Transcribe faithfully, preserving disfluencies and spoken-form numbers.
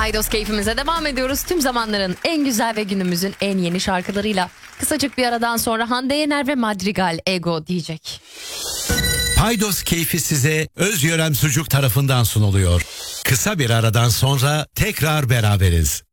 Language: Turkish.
Paydos keyfimize devam ediyoruz. Tüm zamanların en güzel ve günümüzün en yeni şarkılarıyla. Kısacık bir aradan sonra Hande Yener ve Madrigal Ego diyecek. Paydos keyfi size Özgören Sucuk tarafından sunuluyor. Kısa bir aradan sonra tekrar beraberiz.